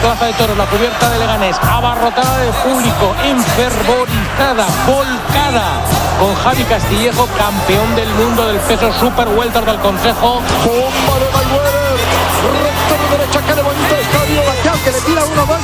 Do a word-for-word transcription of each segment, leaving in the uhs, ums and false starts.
Plaza de Toros, la cubierta de Leganés, abarrotada de público, enfervorizada, volcada, con Javi Castillejo, campeón del mundo del peso super welter del Consejo. Bomba de Mayweather, recta de derecha, que le bonito el estadio, Bacal, que le tira uno más.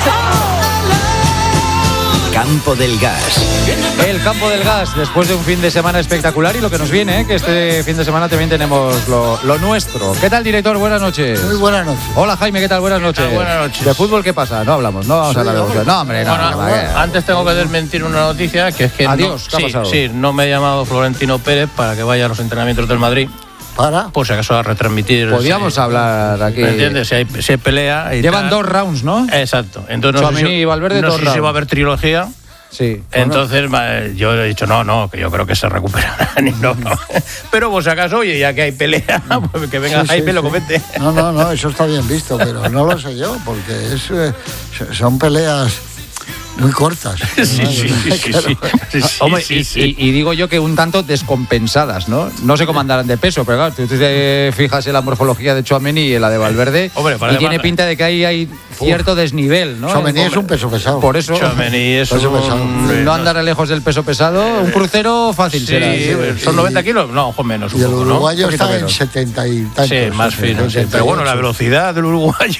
Campo del Gas. El Campo del Gas, después de un fin de semana espectacular y lo que nos viene, ¿eh? Que este fin de semana también tenemos lo, lo nuestro. ¿Qué tal, director? Buenas noches. Muy buenas noches. Hola, Jaime, ¿qué tal? Buenas noches. Tal? Buenas noches. ¿De fútbol qué pasa? No hablamos, no vamos sí, a hablar de fútbol. No, hombre, no. Bueno, no, bueno, no, antes tengo que desmentir una noticia, que es que Adiós, no, ¿qué ha sí, pasado? sí, no me ha llamado Florentino Pérez para que vaya a los entrenamientos del Madrid. ¿Para? Por si acaso a retransmitir. Podríamos sí, hablar aquí. ¿Me entiendes? Si hay, si hay pelea. Y Llevan tal. dos rounds, ¿no? Exacto. Entonces no sé Tchouaméni si, y Valverde, no dos sé si rounds. va a haber trilogía. Sí. Entonces yo he dicho no, no, que yo creo que se recuperarán y no, no. Pero por si acaso, oye, ya que hay pelea, pues que venga sí, Jaime sí, lo sí. comente. No, no, no, eso está bien visto, pero no lo sé yo, porque es, eh, son peleas muy cortas. Sí, sí, sí, sí, sí, sí, sí, Hombre, sí, y, sí. y, y digo yo que un tanto descompensadas, ¿no? No sé cómo andarán de peso, pero claro, tú te fijas en la morfología de Tchouaméni y en la de Valverde, Hombre, para y tiene además- pinta de que ahí hay cierto desnivel, ¿no? Tchouaméni es Hombre, un peso pesado. Por eso, Tchouaméni es Peso un- pesado. no andar lejos del peso pesado, un crucero fácil Sí, será. son noventa kilos, no, ojo menos un Y el poco, ¿no? uruguayo Un poquito está en menos. setenta y tantos. Sí, más fino, sí. setenta y Pero bueno, la ocho. velocidad del uruguayo.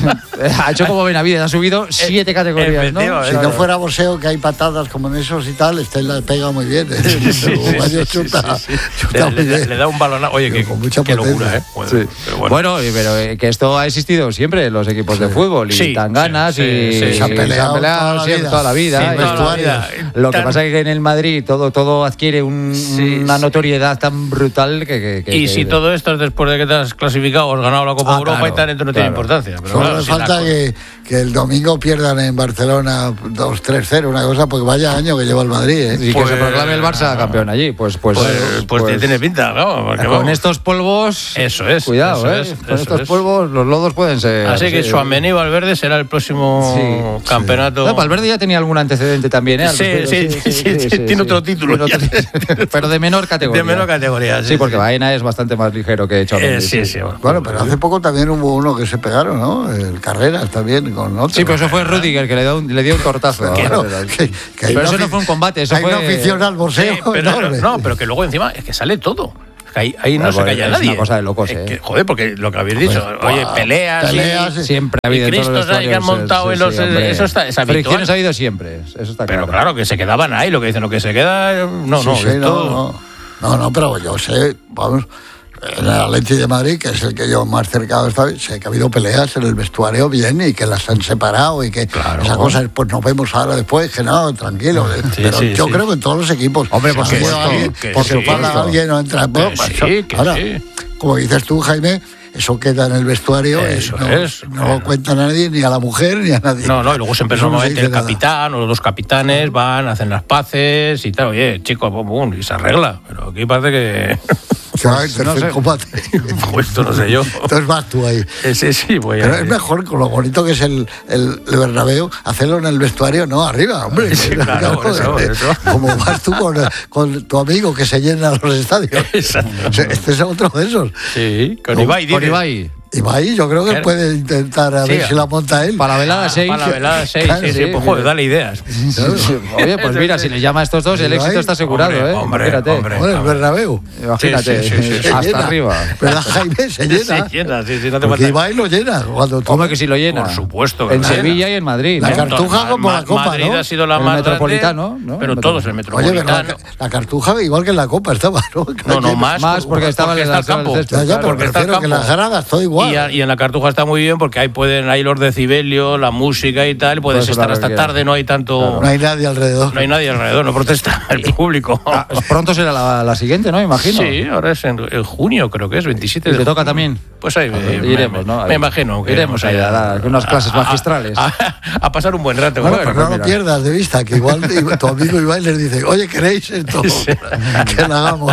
Ha hecho como Benavides, ha subido siete categorías, ¿no? efectivamente. Si no fuera boxeo, que hay patadas como en esos y tal, este la pega muy bien. ¿eh? El uruguayo chuta, sí, sí. chuta Le, muy le- bien. le da un balonazo. Oye, Pero qué, con mucha qué locura, potencia. ¿eh? Bueno, Sí. pero bueno. Bueno, y- pero eh, que esto ha existido siempre en los equipos de fútbol y Sí, tan ganas sí, y sí, sí. Se han peleado toda la siempre, vida. toda la vida. Sí, y- toda la vida. Lo que Tan- pasa es que en el Madrid todo, todo adquiere un- Sí, una sí. notoriedad tan brutal que... que- que- Y que- si todo esto es después de que te has clasificado o has ganado la Copa Ah, Europa claro, y tal, entonces no tiene claro. importancia. Pero Solo claro, le si la falta co- que, que el domingo pierdan en Barcelona dos tres cero, una cosa, porque vaya año que lleva el Madrid. ¿eh? y que Pues- se proclame el Barça campeón allí. Pues, pues, Pues, pues, pues- tiene pinta, claro. Porque, con vamos, estos polvos... Eso es, Cuidado, eso ¿eh? es, con eso estos es. polvos los lodos pueden ser... Así que sí. Tchouaméni y Valverde será el próximo Sí, campeonato. No, Valverde ya tenía algún antecedente también, ¿eh? Al Sí, respecto. sí, sí, sí, tiene otro título Tiene otro ya. título, pero de menor categoría. De menor categoría, sí, Sí, porque sí. Baena es bastante más ligero que Tchouaméni. Eh, sí, sí. Bueno, pero hace poco también hubo uno que se pegaron, ¿no? El Carreras también con otro. Sí, pero eso fue Rudiger que le dio un, le dio un tortazo. a Claro, Valverde. que- que hay Pero una eso no afi- fue un combate, eso hay fue... una afición al boxeo Sí, pero, enorme. no, pero que luego encima es que sale todo. Que Ahí, ahí no Claro, se pues, calla es nadie. una cosa de locos, Es ¿eh? que, joder, porque lo que habéis dicho, Pues, oye, guau, peleas, peleas, y, Siempre ha y habido en todos los Cristos ahí que han vestuarios, montado sí, en los... sí, hombre. eso está, es habitual. Fricciones ha habido siempre, eso está Pero claro. claro, que se quedaban ahí, lo que dicen, lo que se queda... No, no, Sí, sí, esto- no, no, no, no, pero yo sé, vamos, en el Atleti de Madrid, que es el que yo más cercano estaba, sé que ha habido peleas en el vestuario bien y que las han separado y que Claro. esas cosas, pues nos vemos ahora después, que no, tranquilo. Sí, pero sí, yo sí. creo que en todos los equipos. Hombre, por ha habido supuesto, alguien, que porque sí, para esto. alguien no entra. Que Bueno, sí, eso- que ahora, sí. como dices tú, Jaime, eso queda en el vestuario Eso y no, es, no claro. lo cuenta nadie, ni a la mujer, ni a nadie. No, no, y luego siempre Eso no se normalmente dice el nada. capitán o los dos capitanes van, hacen las paces y tal, oye, chicos, pum, pum, y se arregla. Pero aquí parece que... Que va en no tercer sé. combate. pues esto no sé yo. Entonces vas tú ahí. Eh, Sí, sí, voy a... Pero es mejor, con lo bonito que es el, el, el Bernabéu, hacerlo en el vestuario, no arriba, hombre. Sí, claro, por eso, por eso. Como vas tú con, con tu amigo que se llena los estadios. Exacto. Este es otro de esos. Sí, con No, Ibai, Con dice. Ibai. Ibai, yo creo que Claro. puede intentar a Sí, ver si la monta él. Para la velada Ah, seis. Para la velada seis, Claro, sí, sí, sí, pues joder, mira. dale ideas. Oye, pues mira, si le llama a estos dos, el Ibai, éxito está asegurado, hombre, ¿eh? hombre, Imagínate. hombre. Bueno, el Bernabéu. Imagínate, Sí, sí, sí, sí, sí. hasta llena. arriba. ¿Verdad, Jaime? Se Se llena. llena, sí, sí, no te Porque falta. Ibai lo llena. Cuando tú- Hombre, que si lo llena. Por supuesto que En lo Sevilla llena. y en Madrid, La ¿no? Cartuja como Ma- la Copa, Madrid ¿no? ha sido la El más Metropolitano, grande, ¿no? pero El todos el Oye, pero la, Metropolitano. la Cartuja igual que en la Copa estaba, ¿no? No, no, más. Más porque estaba porque en está la el campo. zona del césped, Ya, ya, pero Porque está el prefiero que campo. las gradas, todo igual. Y, a- y en la Cartuja está muy bien porque ahí pueden, ahí los decibelios, la música y tal, puedes Puedes estar hablar hasta lo que tarde, no hay tanto, No hay nadie alrededor. no hay nadie alrededor, no protesta el público. Ah, pronto será la, la siguiente, ¿no? Imagino. Sí, ahora es en, en junio, creo que es veintisiete ¿Y de te toca junio. también? Pues ahí me, iremos, me- ¿no? me imagino que Iremos ahí a dar unas clases magistrales. A, a pasar un buen rato. Bueno, bueno, pero no mira. lo pierdas de vista, que igual tu amigo Ibai les dice, oye, ¿queréis esto? Que lo hagamos.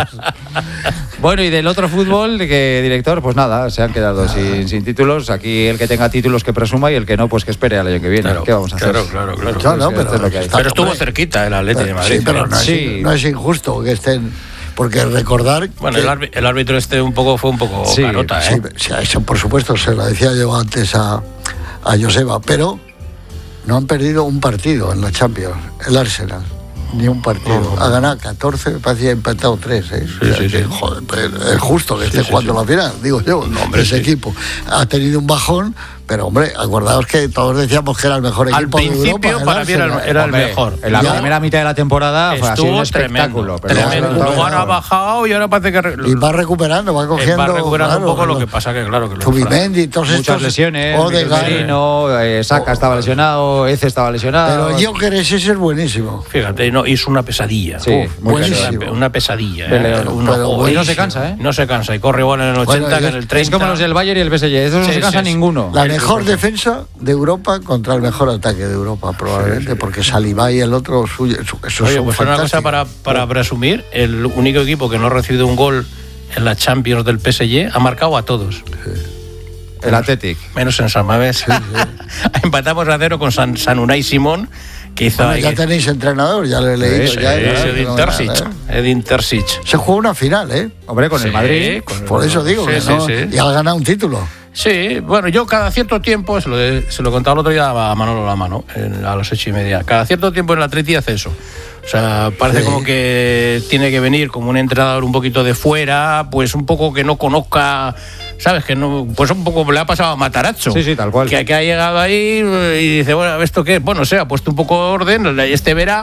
Bueno, y del otro fútbol, que director, pues nada, se han quedado sin, sin títulos. Aquí el que tenga títulos que presuma y el que no, pues que espere al año que viene. Claro, ¿Qué vamos a hacer? claro, claro, claro. Claro, no, Pues pero esto es lo que hay. está- Pero estuvo hombre, cerquita el Atleti de Madrid. Sí, pero no es, Sí. no es injusto que estén. Porque recordar. Bueno, que- el, árbi- el árbitro este un poco fue un poco Sí, carota, Sí, ¿eh? sí, eso por supuesto, se lo decía yo antes a, a Joseba, pero no han perdido un partido en la Champions, el Arsenal. Ni un partido. No, no. Ha ganado catorce, me parecía empatado tres. ¿eh? Sí, o sea, sí, que, sí. Joder, es justo que esté sí, sí, jugando sí. la final, digo yo. No, hombre, ese sí. equipo ha tenido un bajón, pero hombre, acordaos que todos decíamos que era el mejor Al equipo de Europa. principio, para mí, era el, era el Hombre, mejor. En la Ya. primera mitad de la temporada fue así un Estuvo espectáculo. tremendo. Pero tremendo. ya- Luego ahora ha bajado y ahora parece que... re- Y va recuperando, va cogiendo. va recuperando claro, un poco, lo lo- que pasa que, claro, que lo Zubimendi, todos muchas estos. lesiones, Odegaard. Merino, eh, Saka estaba lesionado, Eze estaba lesionado. Pero Gyökeres ese es buenísimo. Fíjate, no, es una pesadilla. Sí, Uf, muy buenísimo. Una, una pesadilla. ¿eh? Peleón. Uno- Pero joder, y no se cansa, ¿eh? No se cansa. Y corre igual en el ochenta Bueno, que es- en el Es treinta. como los del Bayern y el P S G, esos no Sí, se cansa sí, sí. ninguno. La mejor defensa de Europa contra el mejor ataque de Europa, probablemente, porque Saliba y el otro suyo. Eso Oye, son pues una cosa fantásticos. para, para presumir, el único equipo que no ha recibido un gol en la Champions del P S G ha marcado a todos. El Athletic. Menos en San Mamés. Empatamos a cero con San, San Unai Simón, que hizo Bueno, ahí. ya tenéis entrenador, ya lo he leído. Sí, ya, sí, ya, es ya, Edin no, Terzic. nada, ¿eh? Edin Terzic. Se jugó una final, ¿eh? Hombre, con el Sí, Madrid. con el- Por eso digo Sí, que sí, no. sí. Y ha ganado un título. Sí, bueno, yo cada cierto tiempo, se lo, de- se lo contaba el otro día a Manolo La Mano, en- a las ocho y media, cada cierto tiempo en el Atleti hace eso. O sea, parece Sí. como que tiene que venir como un entrenador un poquito de fuera, pues un poco que no conozca, ¿sabes? Que no, pues un poco le ha pasado a Matarazzo. Sí, sí, tal cual. Que, que ha llegado ahí y dice, bueno, ¿esto qué? Bueno, se ha puesto un poco orden, este verá.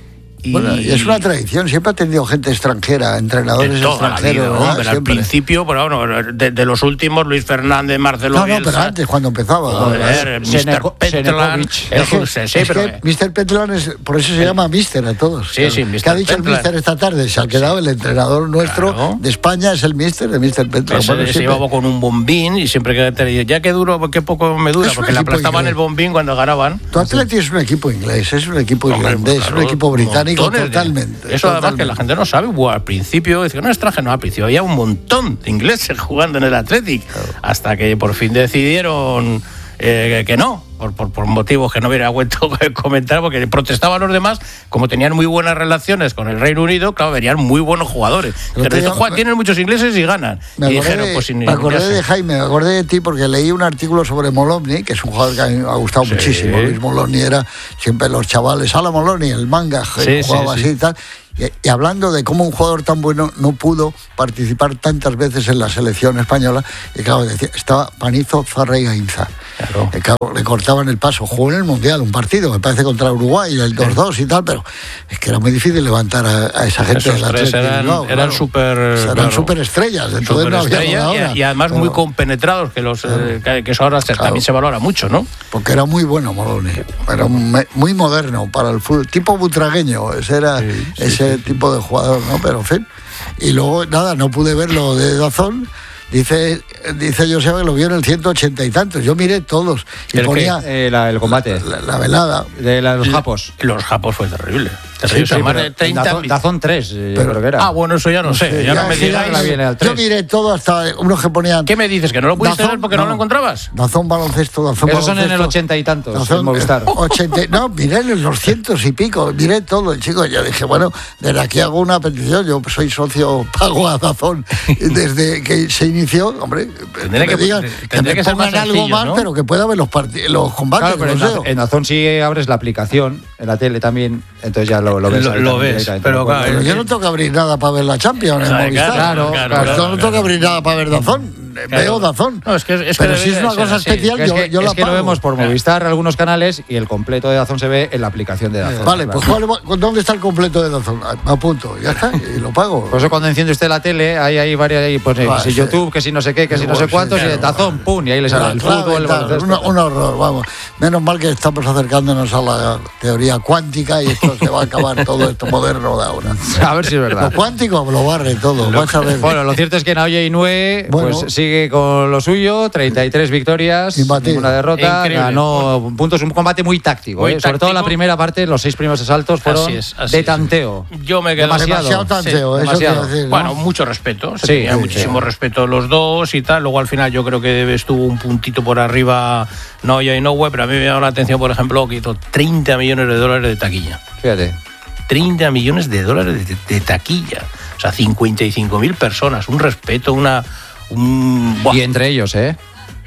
Y, Bueno, y es una tradición, siempre ha tenido gente extranjera, entrenadores de toda la extranjeros. vida, ¿verdad? hombre, al Siempre. principio, pero bueno, de, de los últimos, Luis Fernández, Marcelo No, no, Bielsa. pero antes, cuando empezaba. Joder, mister Seneco- Petlan. Senekovic. Es que, el- sí, es pero, que eh, mister Petlan es, por eso se llama Mister a todos. Sí, sí, mister ¿Qué ha dicho el Petlan. Mister esta tarde? Se ha quedado el entrenador nuestro Claro. de España, es el Mister de mister Petlan. ese- Bueno, se siempre- llevaba con un bombín y siempre que te dice, ya que duro, qué poco me dura, Es un porque le equipo aplastaban inglés. el bombín cuando ganaban. Tu Atleti es un equipo inglés, es un equipo Hombre, irlandés, claro, es un equipo británico montones de- totalmente. Eso además que totalmente. la gente no sabe. Bueno, al principio, decía, no extranjero, no, al principio había un montón de ingleses jugando en el Athletic, hasta que por fin decidieron eh, que no, por, por, por motivos que no hubiera vuelto a comentar, porque protestaban los demás, como tenían muy buenas relaciones con el Reino Unido, claro, venían muy buenos jugadores. Pero Pero te estos digo- jugadores tienen muchos ingleses y ganan. Me y acordé, dijeron, de, pues sin me acordé ya sé. de Jaime, me acordé de ti porque leí un artículo sobre Molomni, que es un jugador que a mí me ha gustado Sí. muchísimo. Luis Molomni era siempre los chavales, Ala Molomni, el manga, Sí, jugaba sí, así sí. y tal. Y, y hablando de cómo un jugador tan bueno no pudo participar tantas veces en la selección española, y claro, decía, estaba Panizo, Zarra y Gainza. Claro. Y claro, le cortaban el paso. Jugó en el Mundial un partido, me parece contra Uruguay, el dos dos y tal, pero es que era muy difícil levantar a, a esa gente Esos del tres Athletic de eran- Bilbao, eran claro. súper, O sea, eran claro. superestrellas, entonces no había Superestrella, nada y- ahora. y, además muy Pero- compenetrados, que, los, eh, que, que eso ahora se- también se valora mucho, ¿no? Porque era muy bueno Moloni, era me- muy moderno para el fútbol, tipo butragueño, ese era ese tipo de jugador, ¿no? Pero en fin. Y luego, nada, no pude ver lo de Dazón. Dice, dice Joseba que lo vio en el ciento ochenta y tantos. Yo miré todos y ¿El qué? ponía Eh, la- el combate la, la velada. de la- los japos. Los japos fue terrible. terrible. Sí, O sea, sí, más Pero de treinta Dazón, Dazón tres, eh, yo Pero- creo que era. Ah, bueno, eso ya no sé. Sí, ya, no me sí, digáis. la viene al yo tres. miré todo hasta unos que ponían ¿Qué me dices? ¿Que no lo pudiste Dazón, ver porque no, lo encontrabas? Dazón baloncesto, Dazón Esos son en el baloncesto. ochenta y tantos, Dazón, en Movistar. eh, ochenta, no, miré en los cientos y pico, miré todo, chico. Yo dije, bueno, desde aquí hago una petición. Yo soy socio, pago a Dazón desde que se inició. Hombre, Tendría que, me que- digan, que tendría me que ser más pongan algo sencillo, más, ¿no? pero que pueda ver los, parti- los combates. Claro, pero en, no sé. Dazón- en Dazón sí abres la aplicación, en la tele también, entonces ya lo, lo ves. Lo- ahí lo también ves, directamente, pero lo puedes claro, ver. Pero yo no tengo que abrir nada para ver la Champions en Claro, Movistar. claro, Pues claro, yo claro, no tengo que abrir nada para ver Dazón. Veo Dazón. No, es que, es que pero debe si es de una ser cosa así. especial, Que es yo, que, yo es la que lo pago. vemos por Movistar algunos canales y el completo de Dazón se ve en la aplicación de Dazón. Vale, claro. pues ¿cuál- ¿dónde está el completo de Dazón? Me apunto, ya está, y lo pago. Por eso cuando enciende usted la tele, hay ahí varias, ahí, pues, eh, Va, que si sí. YouTube, que si no sé qué, que si no sé Sí, cuántos, claro, y Dazón, pum, y ahí le sale el Claro, fútbol, el tal, baloncesto. un, un horror, vamos. Menos mal que estamos acercándonos a la teoría cuántica y esto se va a acabar todo esto moderno de ahora. A ver si es Lo verdad. cuántico lo barre todo, vas a ver. Bueno, lo cierto es que Naoya Inoue Bueno. pues, sigue con lo suyo, treinta y tres victorias, Imbatible. ninguna derrota, Increíble. ganó puntos, un combate muy táctico, Muy ¿eh? Sobre todo táctico. la primera parte, los seis primeros asaltos fueron Así es, así de es. tanteo. Yo me quedo Demasiado. Demasiado tanteo, Sí, eso demasiado. quiero decir, ¿no? Bueno, mucho respeto. Se Sí, tenía sí, muchísimo sí. respeto los dos y tal. Luego al final yo creo que estuvo un puntito por arriba Naoya Inoue, pero a mí me llama la atención, por ejemplo, que hizo treinta millones de dólares de taquilla. Fíjate. treinta millones de dólares de, de taquilla. O sea, cincuenta y cinco mil personas. Un respeto, una... Un, buah. Y entre ellos, ¿eh?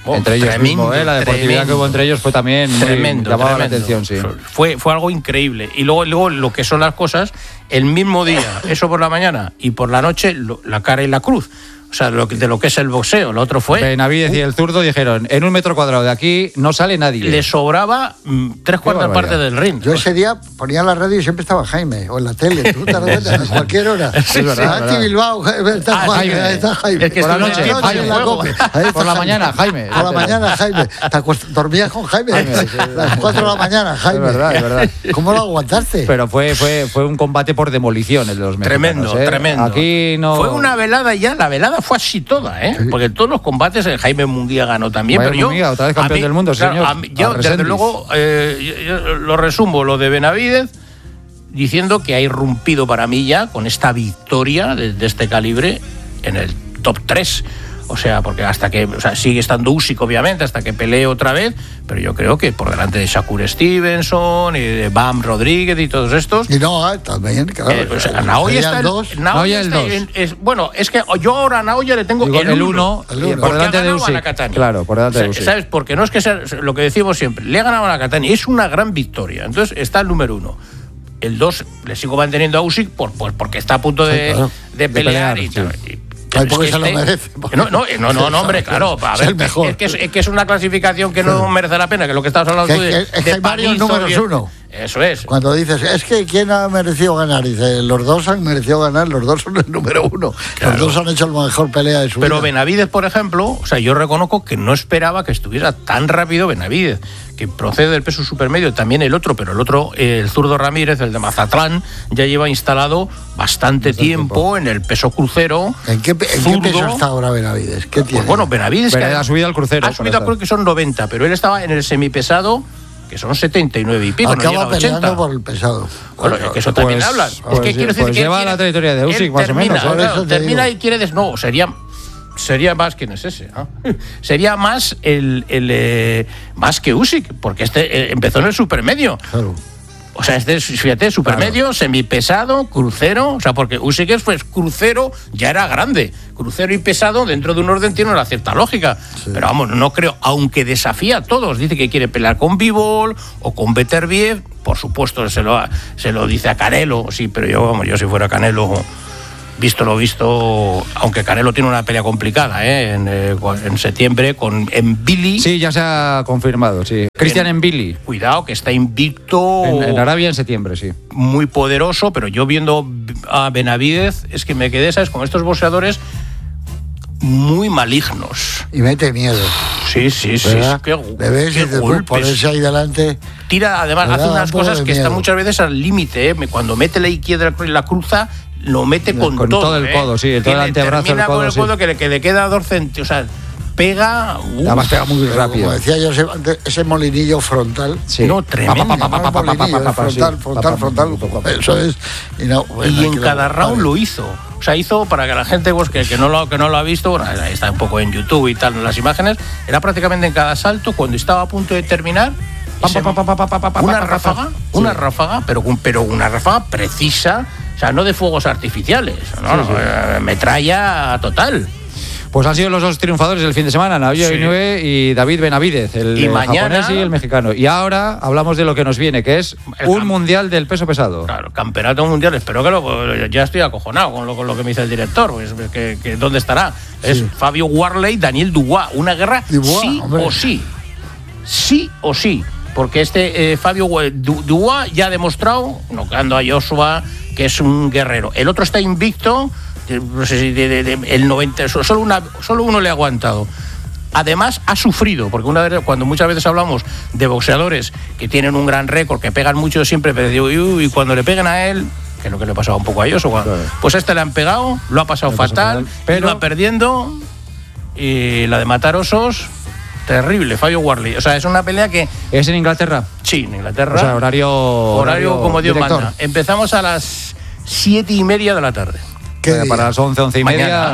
Oh, entre ellos tremendo, mismo, ¿eh? La deportividad tremendo. que hubo entre ellos fue también muy, Tremendo, llamaba tremendo. la atención, sí. Fue, fue algo increíble. Y luego, luego lo que son las cosas, el mismo día, eso por la mañana, y por la noche, lo, la cara y la cruz. O sea, lo que, de lo que es el boxeo. Lo otro fue... Benavidez y el zurdo dijeron, en un metro cuadrado de aquí no sale nadie. Le sobraba mm, tres cuartas partes del ring. Yo ese día ponía la radio y siempre estaba Jaime, o en la tele, tú te das cuenta, a cualquier hora. Sí, es verdad, Ah, es verdad. Bilbao, está, Ah, Jaime, Jaime. está Jaime. Es que Por la estuve noche, en Jaime, en la juego. cope. Ahí está Por la mañana, Jaime. Por la mañana, Jaime. Te acuest- dormías con Jaime. Jaime, sí, A las cuatro de la mañana, Jaime. Es verdad, es verdad. ¿Cómo lo aguantaste? Pero fue, fue, fue un combate por demolición el de los mexicanos. Tremendo, ¿eh? tremendo. Aquí no... Fue una velada ya, la velada fue así toda, ¿eh? Porque en todos los combates el Jaime Munguía ganó también. Jaime pero yo, Munguía, otra vez campeón a mí, del mundo, claro, señor. a mí- yo, A desde Resendiz. luego, eh, yo- yo lo resumo, lo de Benavidez, diciendo que ha irrumpido para mí ya con esta victoria de, de este calibre en el top tres. O sea, porque hasta que, o sea, sigue estando Usyk, obviamente, hasta que pelee otra vez, pero yo creo que por delante de Shakur Stevenson y de Bam Rodríguez y todos estos. Y no, ah, también, claro. Eh, pues, a Naoya Serían está el, dos. Naoya Naoya el está dos. en- es- bueno, es que yo ahora a Naoya le tengo Digo, el uno, uno. el uno. por Porque delante ha de ganado a Usyk. Nakatani. Claro, por delante de O sea, Usyk. ¿sabes? Porque no es que sea lo que decimos siempre, le ha ganado a Nakatani, es una gran victoria. Entonces está el número uno. El dos le sigo manteniendo a Usyk por, por- porque está a punto de, Sí, claro. de pelear, pelear, y sí. tal. Y- Ay, es porque que se lo este- merece. No, no, no, no, no, hombre, claro. A Es ver, el mejor. Es que es, es que es una clasificación que no merece la pena, que es lo que estabas hablando Que- tú de, que- es que de hay varios palizo números y- uno. Eso es. Cuando dices, es que ¿quién ha merecido ganar? Dice, los dos han merecido ganar, los dos son el número uno. Claro. Los dos han hecho la mejor pelea de su Pero vida. Benavidez, por ejemplo, o sea, yo reconozco que no esperaba que estuviera tan rápido Benavidez, que procede del peso supermedio, también el otro, pero el otro, eh, el zurdo Ramírez, el de Mazatlán, ya lleva instalado bastante tiempo en el peso crucero. ¿En qué, pe- en qué zurdo. peso está ahora Benavidez? ¿Qué tiene? Pues bueno, Benavidez Pero que ha subido al crucero, Ha por subido, eso. creo que son noventa, pero él estaba en el semipesado, que son setenta y nueve y pico, no llega Acaba a ochenta. peleando por el pesado. Bueno, es que eso también Pues- hablan. Es pues- que quiero decir pues que él lleva quiere- la trayectoria de él Usyk, más o termina, menos, ¿eh? Por claro, eso te termina digo. y quiere des... No, sería sería más quién es ese, ¿no? Sería más el, el eh, más que Usyk, porque este eh, empezó en el supermedio. Claro. O sea, este es, fíjate, supermedio, semipesado, crucero, o sea, porque Usyk es pues crucero, ya era grande. Crucero y pesado dentro de un orden tiene una cierta lógica. Pero vamos, no creo, aunque desafía a todos, dice que quiere pelear con Bivol o con Beterbiev, por supuesto se lo, se lo dice a Canelo, sí, pero yo, vamos, yo si fuera Canelo, visto lo visto, aunque Canelo tiene una pelea complicada, ¿eh? en, eh, en septiembre con en Billy. Sí, ya se ha confirmado, sí. Cristian Mbili. Cuidado, que está invicto. En, en Arabia en septiembre, sí. Muy poderoso, pero yo viendo a Benavidez es que me quedé, ¿sabes? Con estos boxeadores muy malignos. Y mete miedo. Sí, sí, sí. ¿Verdad? Qué, Le ves qué y te golpes. ponerse ahí delante. Tira, además, Me hace da unas un poco cosas de que están miedo. muchas veces al límite. ¿eh? Cuando mete la izquierda y la cruza, lo mete con, Con todo el ¿eh? codo, sí, todo Que el le antebrazo, termina el codo, con el sí. codo que, le, que le queda dos centímetros. O sea, pega. uf, Además pega muy Pero rápido. Como decía yo, ese, ese molinillo frontal. Sí. No, tremendo. Pa, pa, pa, pa, pa, pa, pa, Molinillo, pa, pa, frontal, sí. frontal, Pa, pa, frontal. pa, pa, pa, pa. Eso es. Y, no, bueno, y hay en que cada lo- round vale. lo hizo. O sea, hizo para que la gente pues, que, que, no lo, que no lo ha visto, bueno, ahí está un poco en YouTube y tal, en las imágenes, era prácticamente en cada salto, cuando estaba a punto de terminar, Pa, ese- pa, pa, pa, pa, pa, pa, pa, una pa, pa, pa. ráfaga, una ráfaga, pero, con- pero una ráfaga precisa, o sea, no de fuegos artificiales, no, no, eh, metralla total. Pues han sido los dos triunfadores del fin de semana, Naoya Sí. Inoue y David Benavidez, el Y eh, mañana- japonés y el mexicano. Y ahora hablamos de lo que nos viene, que es El un cam- mundial del peso pesado. Claro, campeonato mundial, espero que lo, ya estoy acojonado con lo, con lo que me dice el director, pues, que, que ¿dónde estará? Es Fabio Warley, Daniel Dubois, una guerra Dubois, sí hombre. o sí, sí o sí, porque este eh, Fabio Wa- Du- Dubois ya ha demostrado, noqueando a Joshua, que es un guerrero. El otro está invicto, eh, no sé si de- de- de- el noventa, so- solo, una, solo uno le ha aguantado. Además, ha sufrido, porque una vez, cuando muchas veces hablamos de boxeadores que tienen un gran récord, que pegan mucho, siempre pero digo, "Uy", y cuando le peguen a él, que es lo que le pasaba un poco a Joshua, Claro. pues a este le han pegado, lo ha pasado Lo ha pasado fatal, fatal, pero- iba perdiendo, y la de matar osos, terrible, Fabio Warley. O sea, es una pelea que, ¿Es en Inglaterra? sí, en Inglaterra, O sea, horario... horario como Dios director. manda. Empezamos a las siete y media de la tarde. ¿Qué Eh, día? Para las once, once y Mañana. media...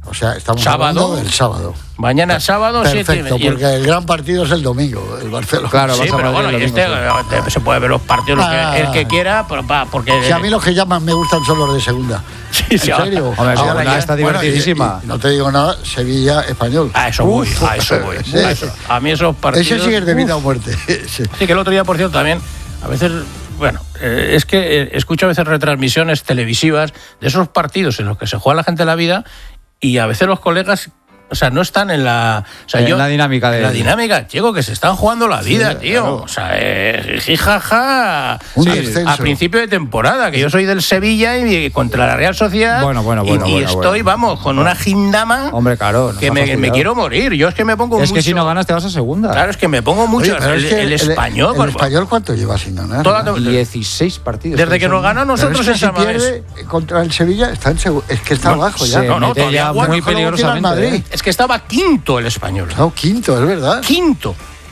O sea, estamos sábado, hablando del sábado. Mañana sábado, Perfecto, siete. porque el gran partido es el domingo, el Barcelona. Claro, Sí, vas a pero Madrid bueno, el y este, domingo, se puede ver los partidos lo que, Ah. el que quiera, pero pa, porque... Si a mí los que llaman me gustan son los de segunda. Sí, ¿En sí, ahora- serio? Hombre, sí, Ahora la ya- está bueno, y- divertidísima. y no te digo nada, Sevilla español. A eso voy, Uf, a eso voy. sí. A, eso. A mí esos partidos... Ese sí es de vida uf. o muerte. Sí. Sí, que el otro día, por cierto, también, a veces, bueno, eh, es que eh, escucho a veces retransmisiones televisivas de esos partidos en los que se juega la gente la vida y a veces los colegas... O sea, no están en la... O sea, En yo, la dinámica de- en la dinámica, chico, que se están jugando la vida, Sí, tío. claro. O sea, eh, jijaja... Un Sí, descenso. a principio de temporada, que yo soy del Sevilla y contra la Real Sociedad. Bueno, bueno, y- bueno, Y, bueno, estoy, bueno. vamos, con una gindama Hombre, claro. nos que ha me, me fastidiado. quiero morir. Yo es que me pongo Es mucho... que si no ganas te vas a segunda. Claro, es que me pongo mucho... Oye, pero el, es que el español... ¿El por- español cuánto lleva sin ganar? Toda ¿no? la- dieciséis partidos. Desde que nos gana Pero nosotros es que en si San Mamés. pierde contra el Sevilla, está en segu- es que está No, abajo ya. se No, no, mete todavía ya bueno, muy que luego tiene al peligrosamente. Madrid. ¿eh? Es que estaba quinto el español. No, quinto, es verdad. Quinto.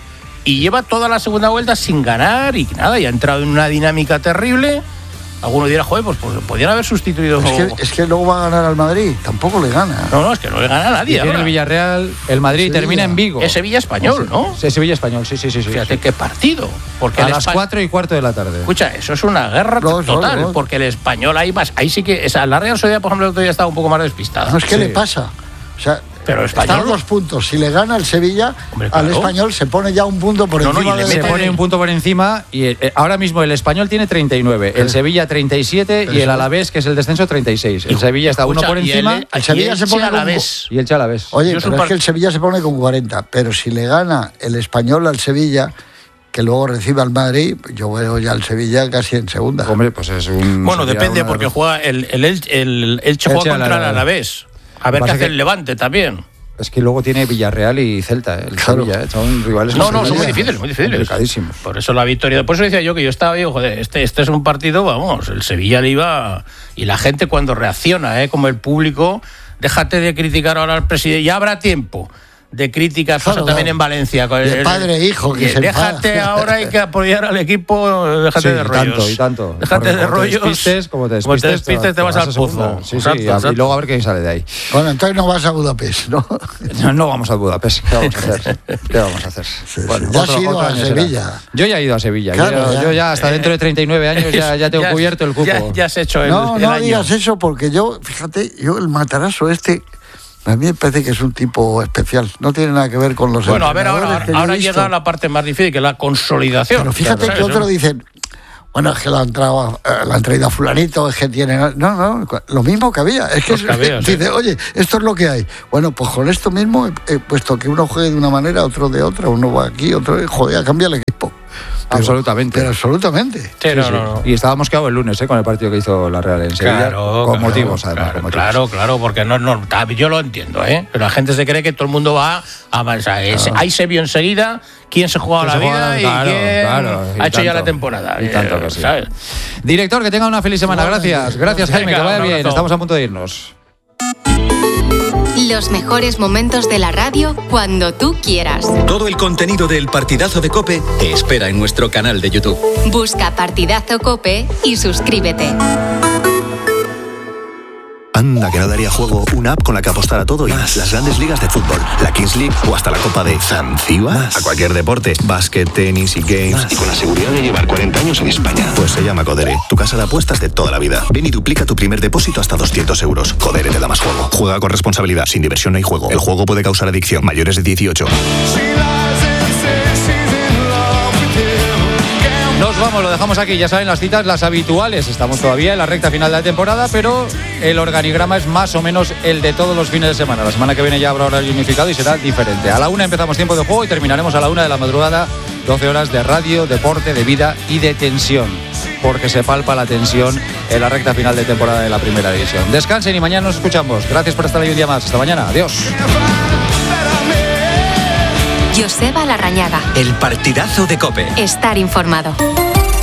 Y lleva toda la segunda vuelta sin ganar y nada, y ha entrado en una dinámica terrible. Alguno dirá, joder, pues, pues podían haber sustituido. Es que, es que luego va a ganar al Madrid, tampoco le gana. No, no, es que no le gana a Y nadie. tiene ahora. el Villarreal, el Madrid Sevilla. termina en Vigo. Es Sevilla español, ¿no? Sí, Sevilla español, sí, sí, sí. sí. Fíjate qué partido. Porque A el las Espa- cuatro y cuarto de la tarde. Escucha, eso es una guerra No, no, total, no. porque el español ahí más. Ahí sí que. O sea, la Real Sociedad, por ejemplo, el otro día estaba un poco más despistada. No es que Sí. le pasa. O sea, Pero el español- están dos puntos. Si le gana el Sevilla, Hombre, al claro. español se pone ya un punto por No, no, encima y le del Se mete- pone un punto por encima y eh, ahora mismo el español tiene treinta y nueve, el Sevilla treinta y siete y el Alavés, que es el descenso, treinta y seis. El Sevilla está uno Escucha, por y encima el, el Sevilla y se pone a la con- vez. y el Chalavés. Oye, Yo es un pero es par- que el Sevilla se pone con cuarenta. Pero si le gana el español al Sevilla, que luego recibe al Madrid, yo veo ya al Sevilla casi en segunda. Hombre, pues es un. Bueno, sería depende, una- porque juega el, el, el, el Elche juega Elche contra el Alavés. Alavés. A ver qué Pasa hace que- el Levante también. Es que luego tiene Villarreal y Celta, eh, el Claro. Sevilla, eh, son rivales. No, no, son muy complicados. difíciles, muy difíciles. Complicadísimos. Por eso la victoria. Por eso decía yo que yo estaba, digo, joder, este, este es un partido, vamos, el Sevilla le iba. Y la gente cuando reacciona, ¿eh? Como el público, déjate de criticar ahora al presidente, ya habrá tiempo de críticas, Claro, pasa también claro. en Valencia. con De el- padre e hijo, que Eh, se Déjate enfada. ahora, hay que apoyar al equipo, déjate Sí, de y rollos. tanto, y tanto. Déjate Porque de como te rollos. despistes, como te Como despistes, te vas al a segunda. pozo. Sí, Exacto, sí, exacto. y luego a ver quién sale de ahí. Bueno, entonces no vas a Budapest, ¿no? No, no vamos a Budapest. ¿Qué vamos a hacer? ¿Qué vamos a hacer? sí. Ya has ido a año será. Sevilla. Yo ya he ido a Sevilla. Claro, yo, ya. yo ya hasta dentro de treinta y nueve años ya, ya tengo Ya- cubierto el cupo. Ya, ya has hecho el, No, el no año. digas eso porque yo, fíjate, yo el Matarazo este, a mí me parece que es un tipo especial. No tiene nada que ver con los Bueno, a ver, ahora, entrenadores que yo he ahora visto. llega la parte más difícil, que es la consolidación. Pero fíjate ¿Sabes, que otros no? dicen, bueno, es que la han, traído, eh, la han traído a fulanito, es que tiene... No, no, lo mismo que había. Es que Pues que había, sí. dice, oye, esto es lo que hay. Bueno, pues con esto mismo, he puesto que uno juegue de una manera, otro de otra, uno va aquí, otro... Joder, cambia el equipo. Pero- Absolutamente. Pero absolutamente. Sí, no, Sí, sí. no, no. Y estábamos quedados el lunes, ¿eh? Con el partido que hizo la Real en Sevilla. Claro, con claro, motivos, además. Claro, con motivos. claro, claro, porque no, no, yo lo entiendo, ¿eh? Pero la gente se cree que todo el mundo va a avanzar. Es- Ahí se vio enseguida quién se juega Que la se vida juega- y claro, quién claro, y ha hecho ya tanto. la temporada. Y eh, tanto que sí. ¿sabes? Director, que tenga una feliz semana. Gracias. Gracias, Jaime. Venga, Que vaya un bien. abrazo. Estamos a punto de irnos. Los mejores momentos de la radio cuando tú quieras. Todo el contenido del partidazo de COPE te espera en nuestro canal de YouTube. Busca Partidazo Cope y suscríbete. Anda, que no daría juego una app con la que apostar a todo y más. Las grandes ligas de fútbol, la Kings League o hasta la Copa de Zanzíbar. A cualquier deporte, básquet, tenis y games. Y con la seguridad de llevar cuarenta años en España. Pues se llama Codere, tu casa de apuestas de toda la vida. Ven y duplica tu primer depósito hasta doscientos euros. Codere te da más juego. Juega con responsabilidad, sin diversión no hay juego. El juego puede causar adicción. Mayores de dieciocho. Nos vamos, lo dejamos aquí. Ya saben, las citas, las habituales. Estamos todavía en la recta final de la temporada, pero el organigrama es más o menos el de todos los fines de semana. La semana que viene ya habrá horario unificado y será diferente. A la una empezamos tiempo de juego y terminaremos a la una de la madrugada. doce horas de radio, deporte, de vida y de tensión. Porque se palpa la tensión en la recta final de temporada de la primera división. Descansen y mañana nos escuchamos. Gracias por estar ahí un día más. Hasta mañana. Adiós. Joseba Larrañaga. El partidazo de COPE. Estar informado.